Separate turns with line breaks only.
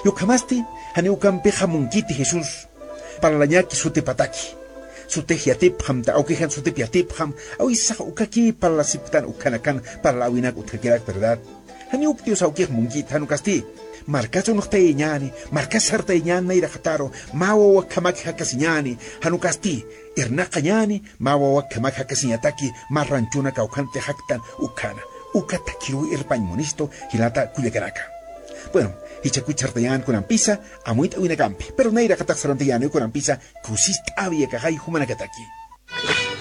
Yukamasti, haniukampe hamunkiti Jesús. Para la ñaki sute pataki. Sute hiatipjam, ta aukejan sute piatipjam, au isa ukaki para la siptan ukanakan, para la winak utkakirak, ¿verdad? Haniuktios aukej munkit, hanukasti. Marcaso no te ñani, marcas harta ñana ira hataro, mawo wakamak hakasiñani, hanukasti, irnaqañani, mawo wakamak hakasiñataki, marranchuna kaukante haktan ukana, ukatakiru irpañmonisto, hilata kuyakaraka. Bueno, hichakuchartayan con ampisa, amuita uinakampi, pero neira katak sarantayano con ampisa, kusist avia kajay humanakataki.